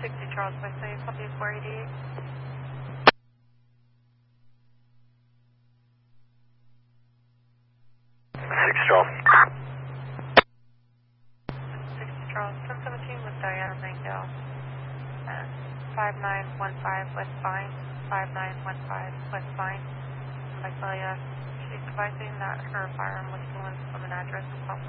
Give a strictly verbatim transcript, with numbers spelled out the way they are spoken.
sixty Charles Westlake, copy four eighty-eight. six Charles. sixty Charles, ten seventeen with Diana Langdale. And five nine one five West Vine, five nine one five West Vine. Visalia, she's advising that her firearm was stolen from an address in South